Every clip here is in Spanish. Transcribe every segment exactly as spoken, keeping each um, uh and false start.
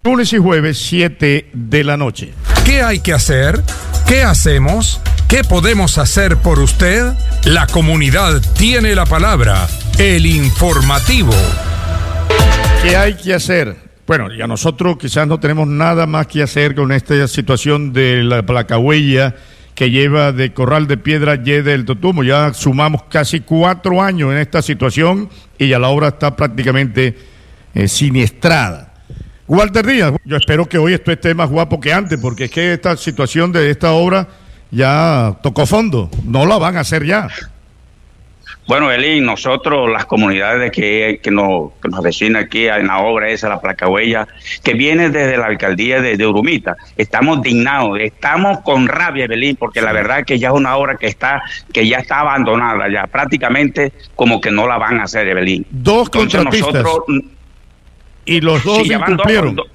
Lunes y jueves, siete de la noche. ¿Qué hay que hacer? ¿Qué hacemos? ¿Qué podemos hacer por usted? La comunidad tiene la palabra. El informativo. ¿Qué hay que hacer? Bueno, ya nosotros quizás no tenemos nada más que hacer con esta situación de la placahuella que lleva de Corral de Piedra Y del Totumo. Ya sumamos casi cuatro años en esta situación y ya la obra está prácticamente eh, siniestrada. Walter Díaz, yo espero que hoy esto esté más guapo que antes, porque es que esta situación de esta obra ya tocó fondo, no la van a hacer ya. Bueno, Eli, nosotros, las comunidades que, que, nos, que nos vecinan aquí en la obra esa, la placahuella, que viene desde la alcaldía de, de Urumita, estamos dignados, estamos con rabia, Belín, porque la verdad que ya es una obra que está que ya está abandonada, ya prácticamente como que no la van a hacer, Belín. Dos Entonces contratistas. nosotros, y los dos sí, incumplieron. Dos,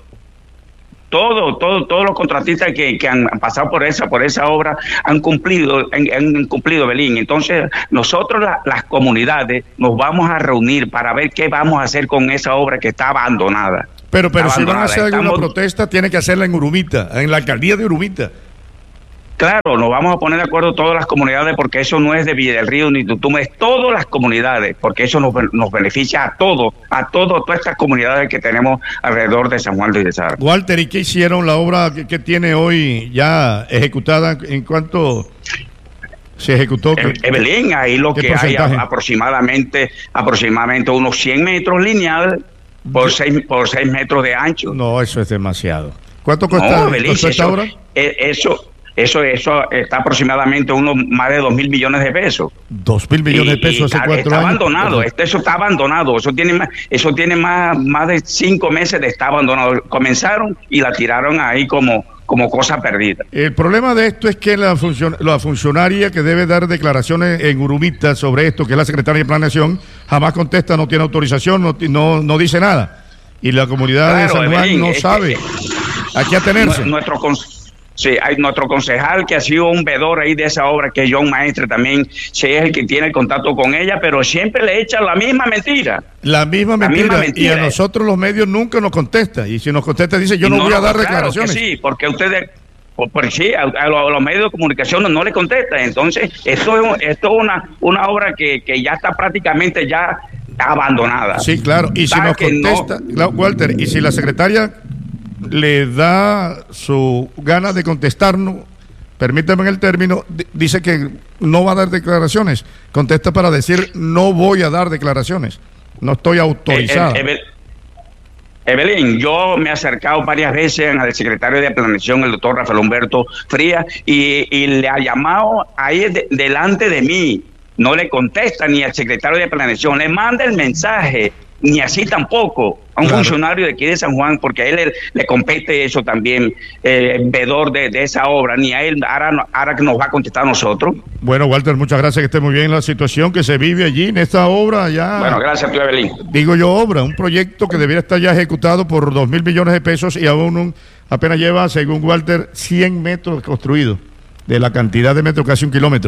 Todos, todos, todos los contratistas que, que han pasado por esa, por esa obra han cumplido, han, han cumplido, Belín. Entonces, nosotros la, las comunidades nos vamos a reunir para ver qué vamos a hacer con esa obra que está abandonada. Pero, pero si van a hacer Estamos... alguna protesta, tiene que hacerla en Urumita, en la alcaldía de Urumita. Claro, nos vamos a poner de acuerdo todas las comunidades, porque eso no es de Villa del Río ni Tutumo, es todas las comunidades, porque eso nos, nos beneficia a todos, a todos, todas estas comunidades que tenemos alrededor de San Juan de Izarra. Walter, ¿y qué hicieron la obra que, que tiene hoy ya ejecutada? ¿En cuánto se ejecutó? Eh, Evelyn, ahí lo que hay a, aproximadamente, aproximadamente unos cien metros lineales por seis, por seis metros de ancho. No, eso es demasiado. ¿Cuánto cuesta, no, Evelyn, costó esta eso, obra? Eh, eso... Eso, eso está aproximadamente unos más de dos mil millones de pesos. Dos mil millones de pesos hace cuatro está años. Abandonado, este, eso está abandonado. Eso tiene más, eso tiene más, más de cinco meses de estar abandonado. Comenzaron y la tiraron ahí como, como cosa perdida. El problema de esto es que la, funcion, la funcionaria que debe dar declaraciones en Urumita sobre esto, que es la secretaria de Planeación, jamás contesta, no tiene autorización, no, no, no dice nada. Y la comunidad claro, de San Juan Evelyn, no sabe que, a qué atenerse. Nuestro Sí, hay nuestro concejal que ha sido un vedor ahí de esa obra, que es John Maestre también, sí es el que tiene el contacto con ella, pero siempre le echa la misma mentira. La misma mentira, la misma mentira. Y a nosotros los medios nunca nos contesta, y si nos contesta dice yo no, no voy a dar claro declaraciones. Sí, porque ustedes, porque sí, a, a, los, a los medios de comunicación no, no le contestan, entonces esto es, esto es una, una obra que, que ya está prácticamente ya abandonada. Sí, claro, y si nos contesta, no... Walter, y si la secretaria le da su gana de contestarnos, permítame en el término, dice que no va a dar declaraciones, contesta para decir no voy a dar declaraciones, no estoy autorizada. Eh, eh, Evelyn, yo me he acercado varias veces al secretario de Planeación, el doctor Rafael Humberto Frías, y, y le ha llamado ahí de, delante de mí, no le contesta ni al secretario de Planeación, le manda el mensaje, ni así tampoco a un claro. funcionario de aquí de San Juan, porque a él le, le compete eso también, eh, vedor de, de esa obra, ni a él, ahora, ahora que nos va a contestar a nosotros. Bueno, Walter, muchas gracias, que esté muy bien la situación que se vive allí en esta obra ya. Bueno, gracias a ti, Evelyn. Digo yo obra, un proyecto que debería estar ya ejecutado por dos mil millones de pesos y aún un, apenas lleva, según Walter, cien metros construidos, de la cantidad de metros, casi un kilómetro.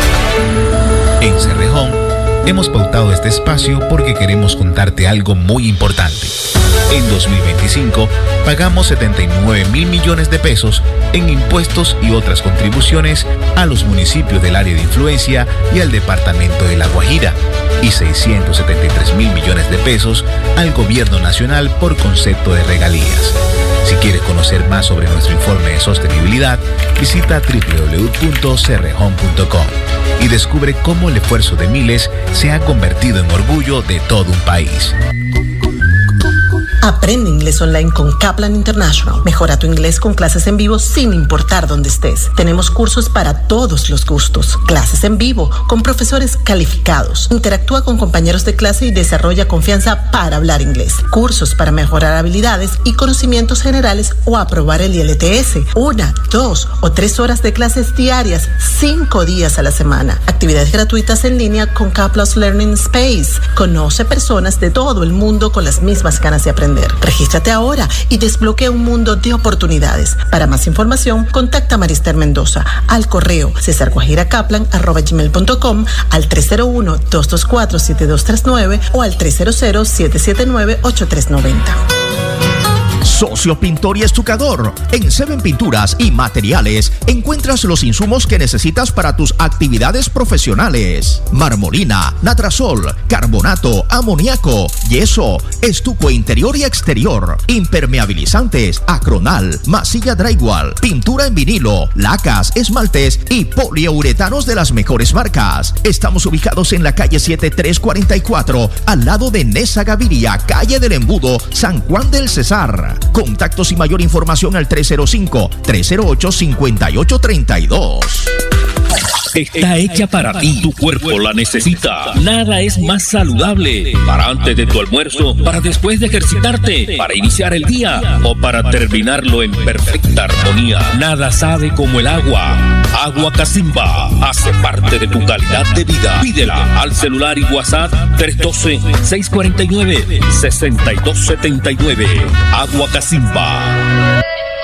En Cerrejón hemos pautado este espacio porque queremos contarte algo muy importante. En dos mil veinticinco pagamos setenta y nueve mil millones de pesos en impuestos y otras contribuciones a los municipios del área de influencia y al departamento de La Guajira, y seiscientos setenta y tres mil millones de pesos al gobierno nacional por concepto de regalías. Si quieres conocer más sobre nuestro informe de sostenibilidad, visita doble u doble u doble u punto cerrejón punto com y descubre cómo el esfuerzo de miles se ha convertido en orgullo de todo un país. Aprende inglés online con Kaplan International. Mejora tu inglés con clases en vivo sin importar dónde estés. Tenemos cursos para todos los gustos. Clases en vivo con profesores calificados. Interactúa con compañeros de clase y desarrolla confianza para hablar inglés. Cursos para mejorar habilidades y conocimientos generales o aprobar el I L T S. Una, dos o tres horas de clases diarias, cinco días a la semana. Actividades gratuitas en línea con Kaplan's Learning Space. Conoce personas de todo el mundo con las mismas ganas de aprender. Regístrate ahora y desbloquea un mundo de oportunidades. Para más información, contacta a Marister Mendoza al correo cesar guajira kaplan arroba gmail punto com, al tres cero uno, dos dos cuatro, siete dos tres nueve o al tres cero cero, siete siete nueve, ocho tres nueve cero. Socio Pintor y Estucador. En Seven Pinturas y Materiales encuentras los insumos que necesitas para tus actividades profesionales. Marmolina, Natrasol, carbonato, amoníaco, yeso, estuco interior y exterior, impermeabilizantes, acronal, masilla drywall, pintura en vinilo, lacas, esmaltes y poliuretanos de las mejores marcas. Estamos ubicados en la calle siete tres cuarenta y cuatro, al lado de Nesa Gaviria, calle del Embudo, San Juan del Cesar. Contactos y mayor información al tres cero cinco, tres cero ocho, cinco ocho tres dos. Está hecha para ti, tu cuerpo la necesita. Nada es más saludable para antes de tu almuerzo, para después de ejercitarte, para iniciar el día o para terminarlo en perfecta armonía. Nada sabe como el agua. Agua Casimba hace parte de tu calidad de vida. Pídela al celular y WhatsApp tres uno dos, seis cuatro nueve, seis dos siete nueve. Agua Casimba.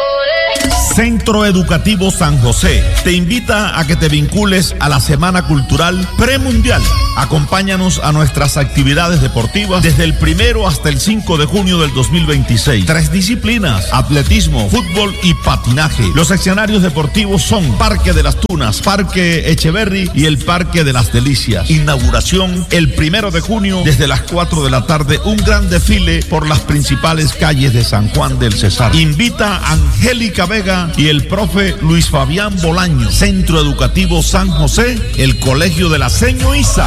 Centro Educativo San José te invita a que te vincules a la Semana Cultural Premundial. Acompáñanos a nuestras actividades deportivas desde el primero hasta el cinco de junio del dos mil veintiséis. Tres disciplinas: atletismo, fútbol y patinaje. Los escenarios deportivos son Parque de las Tunas, Parque Echeverry y el Parque de las Delicias. Inauguración el primero de junio desde las cuatro de la tarde. Un gran desfile por las principales calles de San Juan del Cesar. Invita a Angélica Vega y el profe Luis Fabián Bolaño. Centro Educativo San José, el Colegio de la Seño Isa.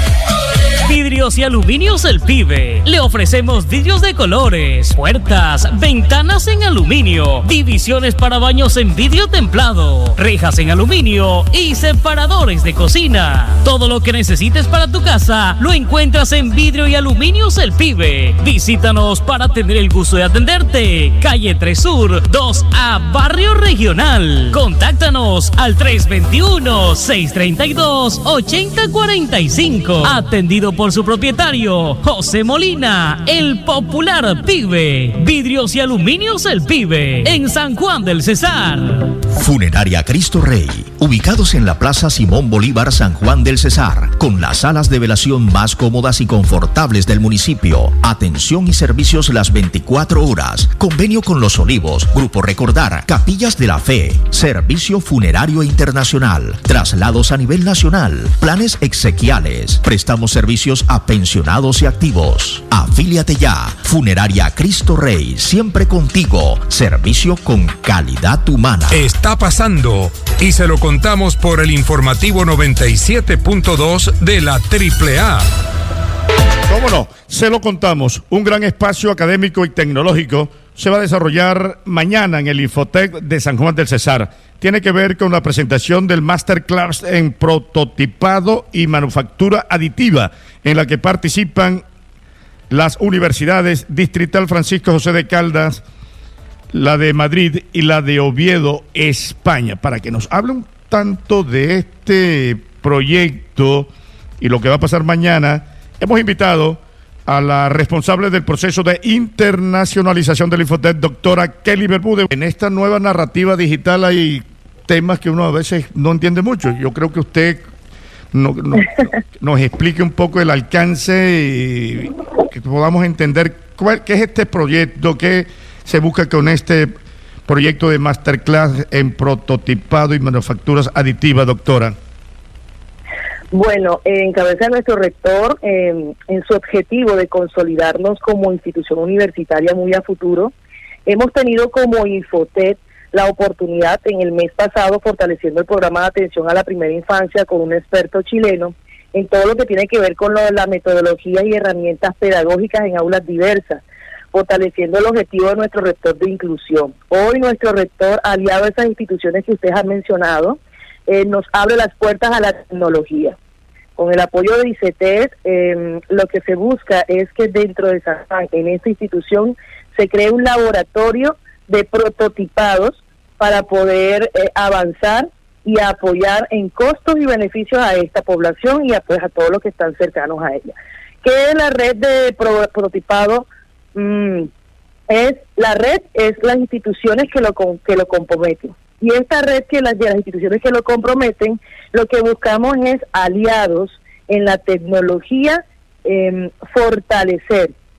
Vidrios y Aluminios El Pibe. Le ofrecemos vidrios de colores, puertas, ventanas en aluminio, divisiones para baños en vidrio templado, rejas en aluminio y separadores de cocina. Todo lo que necesites para tu casa lo encuentras en Vidrio y Aluminios El Pibe. Visítanos para tener el gusto de atenderte. Calle tres Sur, dos A, Barrio Regional. Contáctanos al tres dos uno, seis tres dos, ocho cero cuatro cinco. Atendido por su propietario, José Molina, el popular Pibe. Vidrios y Aluminios El Pibe, en San Juan del Cesar. Funeraria Cristo Rey, ubicados en la Plaza Simón Bolívar, San Juan del Cesar, con las salas de velación más cómodas y confortables del municipio. Atención y servicios las veinticuatro horas. Convenio con Los Olivos, Grupo Recordar, Capillas de la Fe, Servicio Funerario Internacional, traslados a nivel nacional, planes exequiales. Prestamos servicios a pensionados y activos. Afíliate ya. Funeraria Cristo Rey, siempre contigo. Servicio con calidad humana. Está pasando y se lo contamos por el informativo noventa y siete punto dos de la Triple A. ¿Cómo no? Se lo contamos. Un gran espacio académico y tecnológico se va a desarrollar mañana en el Infotec de San Juan del Cesar. Tiene que ver con la presentación del Masterclass en prototipado y manufactura aditiva, en la que participan las universidades Distrital Francisco José de Caldas, la de Madrid y la de Oviedo, España. Para que nos hable un tanto de este proyecto y lo que va a pasar mañana, hemos invitado a la responsable del proceso de internacionalización del Infotec, doctora Kelly Bermúdez. En esta nueva narrativa digital hay temas que uno a veces no entiende mucho. Yo creo que usted no, no, nos explique un poco el alcance y que podamos entender cuál, qué es este proyecto, qué se busca con este proyecto de Masterclass en prototipado y manufacturas aditivas, doctora. Bueno, eh, encabeza nuestro rector eh, en su objetivo de consolidarnos como institución universitaria muy a futuro. Hemos tenido como Infotec la oportunidad en el mes pasado, fortaleciendo el programa de atención a la primera infancia con un experto chileno, en todo lo que tiene que ver con lo de la metodología y herramientas pedagógicas en aulas diversas, fortaleciendo el objetivo de nuestro rector de inclusión. Hoy nuestro rector, aliado a esas instituciones que ustedes han mencionado, Eh, nos abre las puertas a la tecnología. Con el apoyo de ICETES, eh, lo que se busca es que dentro de San Juan, en esta institución, se cree un laboratorio de prototipados para poder eh, avanzar y apoyar en costos y beneficios a esta población y a, pues, a todos los que están cercanos a ella. ¿Qué es la red de pro prototipado? Mm, es la red es las instituciones que lo, que lo comprometen. Y esta red que las, de las instituciones que lo comprometen, lo que buscamos es aliados en la tecnología, eh, fortalecer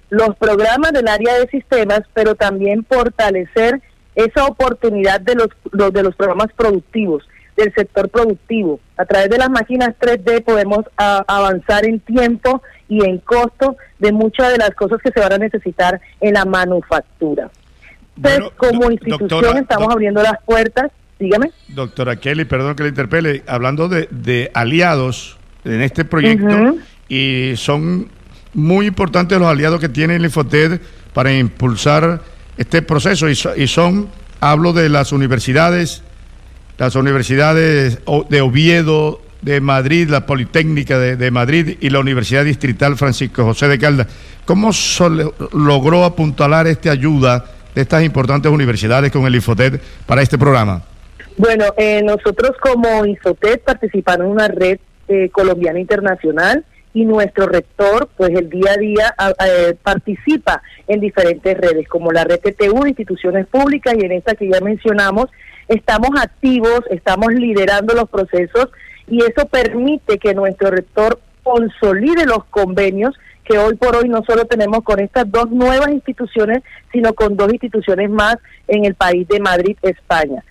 los programas del área de sistemas, pero también fortalecer esa oportunidad de los, los de los programas productivos, del sector productivo. A través de las máquinas tres D podemos a, avanzar en tiempo y en costo de muchas de las cosas que se van a necesitar en la manufactura. Entonces, bueno, como do, institución doctora, estamos doc, abriendo las puertas. Dígame. Doctora Kelly, perdón que le interpele, hablando de, de aliados en este proyecto, uh-huh. y son muy importantes los aliados que tiene el Infoted para impulsar este proceso, y, so, y son, hablo de las universidades, las universidades de Oviedo, de Madrid, la Politécnica de, de Madrid y la Universidad Distrital Francisco José de Caldas. ¿Cómo sol, logró apuntalar esta ayuda de estas importantes universidades con el Infoted para este programa? Bueno, eh, nosotros como Infoted participamos en una red eh, colombiana internacional, y nuestro rector, pues el día a día a, a, participa en diferentes redes, como la red T T U, instituciones públicas, y en esta que ya mencionamos, estamos activos, estamos liderando los procesos, y eso permite que nuestro rector consolide los convenios que hoy por hoy no solo tenemos con estas dos nuevas instituciones, sino con dos instituciones más en el país de Madrid, España,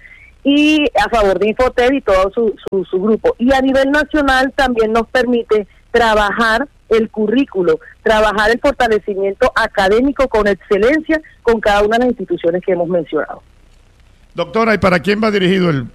y a favor de Infoted y todo su, su, su grupo. Y a nivel nacional también nos permite trabajar el currículo, trabajar el fortalecimiento académico con excelencia con cada una de las instituciones que hemos mencionado. Doctora, ¿y para quién va dirigido el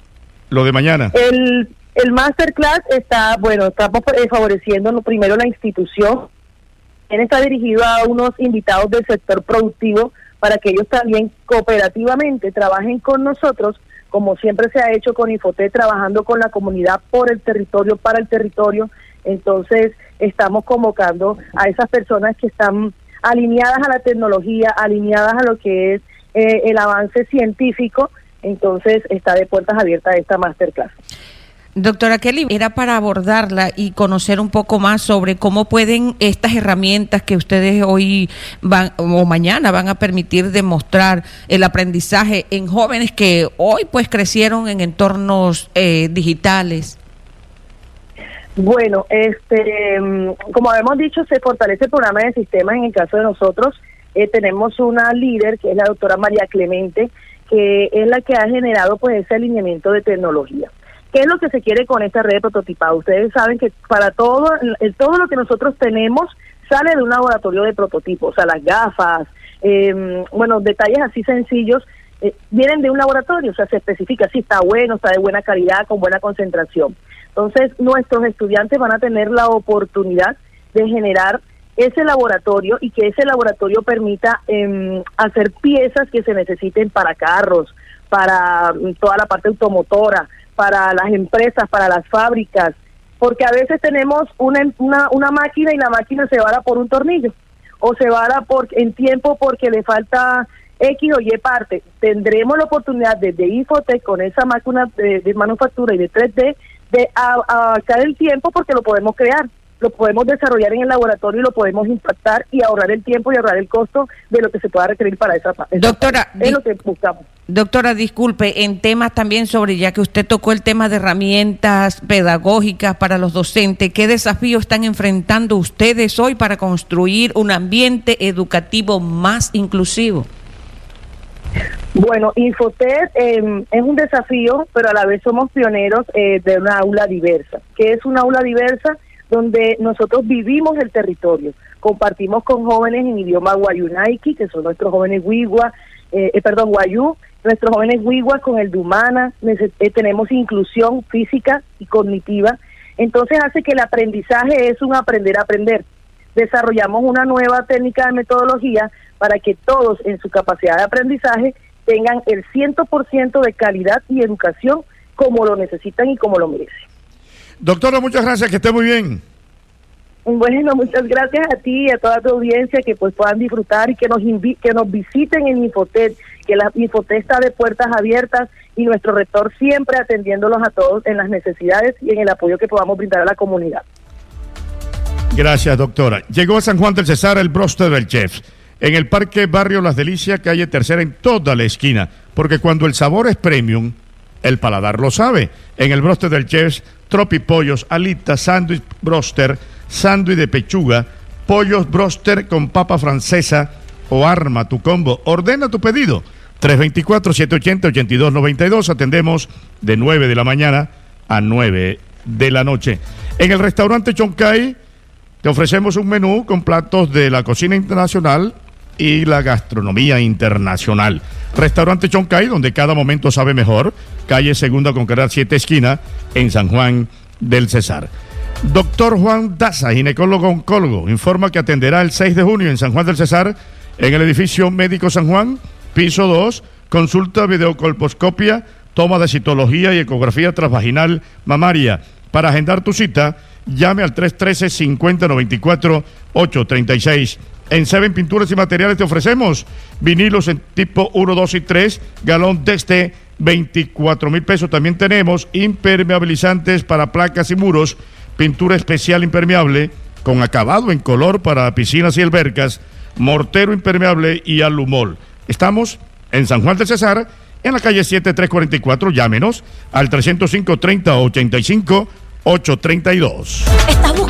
lo de mañana? El, el masterclass está, bueno, estamos eh, favoreciendo primero la institución, también está dirigido a unos invitados del sector productivo para que ellos también cooperativamente trabajen con nosotros, como siempre se ha hecho con Infoted, trabajando con la comunidad por el territorio, para el territorio. Entonces estamos convocando a esas personas que están alineadas a la tecnología, alineadas a lo que es eh, el avance científico. Entonces está de puertas abiertas esta masterclass. Doctora Kelly, era para abordarla y conocer un poco más sobre cómo pueden estas herramientas que ustedes hoy van o mañana van a permitir demostrar el aprendizaje en jóvenes que hoy pues crecieron en entornos eh, digitales. Bueno, este, como habíamos dicho, se fortalece el programa de sistemas. En el caso de nosotros, eh, tenemos una líder que es la doctora María Clemente, que es la que ha generado pues ese alineamiento de tecnología. ¿Qué es lo que se quiere con esta red de prototipado? Ustedes saben que para todo, el, todo lo que nosotros tenemos sale de un laboratorio de prototipos, o sea, las gafas, eh, bueno, detalles así sencillos, eh, vienen de un laboratorio, o sea, se especifica si está bueno, está de buena calidad, con buena concentración. Entonces, nuestros estudiantes van a tener la oportunidad de generar ese laboratorio y que ese laboratorio permita eh, hacer piezas que se necesiten para carros, para toda la parte automotora, para las empresas, para las fábricas, porque a veces tenemos una, una, una máquina y la máquina se vara por un tornillo, o se vara por, en tiempo porque le falta X o Y parte. Tendremos la oportunidad desde Infoted con esa máquina de, de manufactura y de tres D de abarcar el tiempo porque lo podemos crear, lo podemos desarrollar en el laboratorio y lo podemos impactar y ahorrar el tiempo y ahorrar el costo de lo que se pueda requerir para esa parte. Doctora, es lo que buscamos. Doctora, disculpe, en temas también sobre, ya que usted tocó el tema de herramientas pedagógicas para los docentes, ¿qué desafíos están enfrentando ustedes hoy para construir un ambiente educativo más inclusivo? Bueno, Infoted eh, es un desafío, pero a la vez somos pioneros eh, de una aula diversa. ¿Qué es una aula diversa? Donde nosotros vivimos el territorio, compartimos con jóvenes en idioma guayunaiki, que son nuestros jóvenes Wigua, eh, eh, perdón, guayú, nuestros jóvenes Wigua con el Dumana, eh, tenemos inclusión física y cognitiva, entonces hace que el aprendizaje es un aprender a aprender. Desarrollamos una nueva técnica de metodología para que todos en su capacidad de aprendizaje tengan el cien por ciento de calidad y educación como lo necesitan y como lo merecen. Doctora, muchas gracias, que esté muy bien. Bueno, muchas gracias a ti y a toda tu audiencia, que pues puedan disfrutar y que nos invi- que nos visiten en Infoted, que la Infoted está de puertas abiertas y nuestro rector siempre atendiéndolos a todos en las necesidades y en el apoyo que podamos brindar a la comunidad. Gracias, doctora. Llegó a San Juan del Cesar el broster del chef, en el Parque Barrio Las Delicias, calle Tercera, en toda la esquina, porque cuando el sabor es premium, el paladar lo sabe. En el broster del chef, tropipollos, alitas, sándwich broster, sándwich de pechuga, pollos broster con papa francesa o arma tu combo. Ordena tu pedido. tres dos cuatro, siete ocho cero, ocho dos nueve dos. Atendemos de nueve de la mañana a nueve de la noche. En el restaurante Choncay te ofrecemos un menú con platos de la cocina internacional y la gastronomía internacional. Restaurante Choncay, donde cada momento sabe mejor. Calle Segunda con Carrera siete esquina en San Juan del Cesar. Doctor Juan Daza, ginecólogo oncólogo, informa que atenderá el seis de junio en San Juan del Cesar, en el edificio Médico San Juan, piso dos, consulta, videocolposcopia, toma de citología y ecografía transvaginal mamaria. Para agendar tu cita, llame al tres uno tres, cinco cero nueve cuatro, ocho tres seis. En Seven Pinturas y Materiales te ofrecemos vinilos en tipo uno, dos y tres, galón desde veinticuatro mil pesos. También tenemos impermeabilizantes para placas y muros, pintura especial impermeable con acabado en color para piscinas y albercas, mortero impermeable y alumol. Estamos en San Juan del Cesar, en la calle siete tres cuatro cuatro. Llámenos al trescientos cinco, treinta, ochenta y cinco, ochocientos treinta y dos. ¿Estás buscando